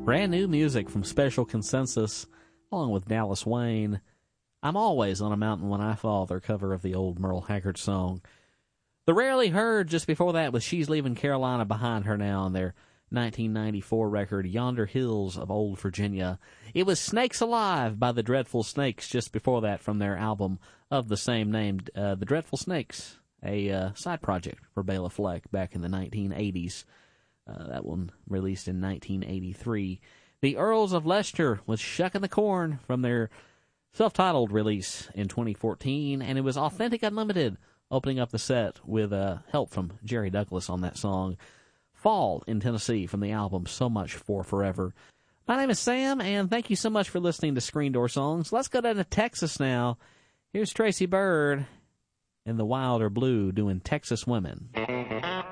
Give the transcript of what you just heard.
Brand new music from Special Consensus, along with Dallas Wayne. I'm Always on a Mountain When I Fall, their cover of the old Merle Haggard song. The Rarely Heard just before that was She's Leaving Carolina Behind Her Now on their 1994 record, Yonder Hills of Old Virginia. It was Snakes Alive by the Dreadful Snakes just before that from their album of the same name, The Dreadful Snakes, a side project for Bela Fleck back in the 1980s. That one released in 1983. The Earls of Leicester was Shuckin' the Corn from their self-titled release in 2014, and it was Authentic Unlimited opening up the set with help from Jerry Douglas on that song. Fall in Tennessee from the album So Much for Forever. My name is Sam, and thank you so much for listening to Screen Door Songs. Let's go down to Texas now. Here's Tracy Byrd and the Wilder Blue doing Texas Women.